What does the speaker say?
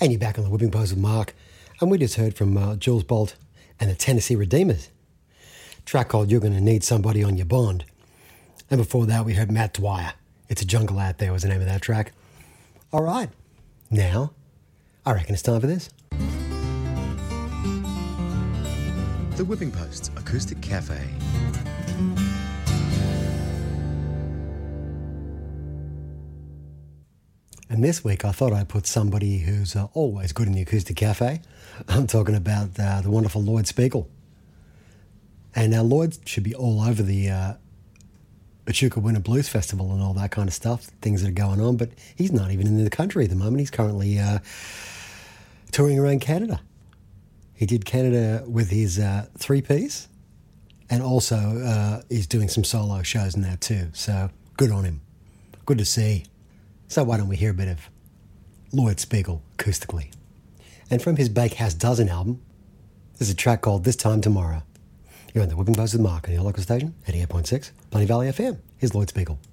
And you're back on the Whipping Post with Mark. And we just heard from Jules Bolt and the Tennessee Redeemers. Track called You're Gonna Need Somebody on Your Bond. And before that, we heard Matt Dwyer. It's a Jungle Out There was the name of that track. All right. Now, I reckon it's time for this. The Whipping Post Acoustic Cafe. And this week I thought I'd put somebody who's always good in the Acoustic Cafe. I'm talking about the wonderful Lloyd Spiegel. And now Lloyd should be all over the Echuca Winter Blues Festival and all that kind of stuff, things that are going on, but he's not even in the country at the moment. He's currently touring around Canada. He did Canada with his three-piece, and also he's doing some solo shows in that too, so good on him. Good to see. So why don't we hear a bit of Lloyd Spiegel acoustically? And from his Bakehouse Dozen album, there's a track called This Time Tomorrow. You're on the Whipping Post with Mark on your local station, 88.6, Plenty Valley FM. Here's Lloyd Spiegel.